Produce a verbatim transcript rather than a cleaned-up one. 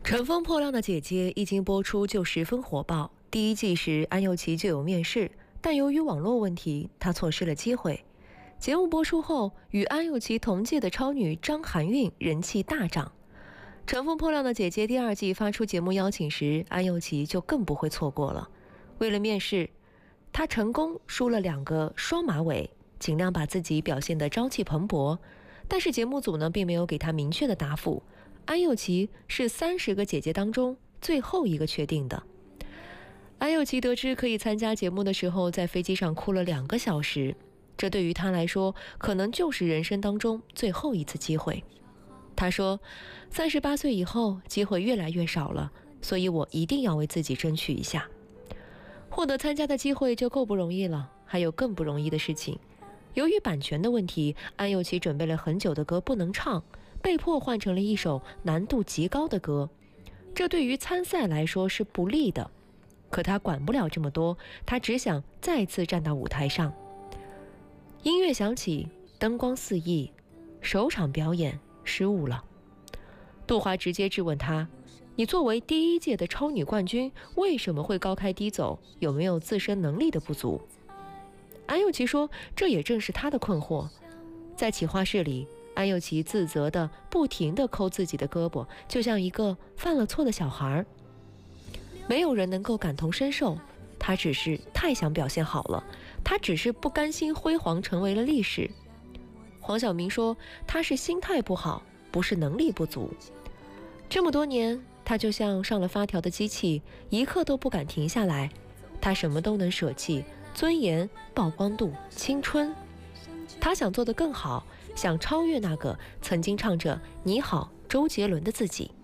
乘风破浪的姐姐一经播出就十分火爆。第一季时，安又琪就有面试，但由于网络问题，她错失了机会。节目播出后，与安又琪同届的超女张含韵人气大涨。乘风破浪的姐姐第二季发出节目邀请时，安又琪就更不会错过了。为了面试，她成功梳了两个双马尾，尽量把自己表现得朝气蓬勃。但是节目组呢，并没有给她明确的答复。安又琪是三十个姐姐当中最后一个确定的。安又琪得知可以参加节目的时候，在飞机上哭了两个小时，这对于她来说，可能就是人生当中最后一次机会。她说，三十八岁以后，机会越来越少了，所以我一定要为自己争取一下。获得参加的机会就够不容易了，还有更不容易的事情。由于版权的问题，安又琪准备了很久的歌不能唱，被迫换成了一首难度极高的歌，这对于参赛来说是不利的。可他管不了这么多，他只想再次站到舞台上。音乐响起，灯光四溢，首场表演失误了。杜华直接质问他，你作为第一届的超女冠军，为什么会高开低走？有没有自身能力的不足？安又琪说，这也正是他的困惑。在企划室里，安又琪自责地不停地抠自己的胳膊，就像一个犯了错的小孩。没有人能够感同身受，他只是太想表现好了，他只是不甘心辉煌成为了历史。黄晓明说，他是心态不好，不是能力不足。这么多年，他就像上了发条的机器，一刻都不敢停下来。他什么都能舍弃，尊严、曝光度、青春。他想做得更好，想超越那个曾经唱着你好周杰伦的自己。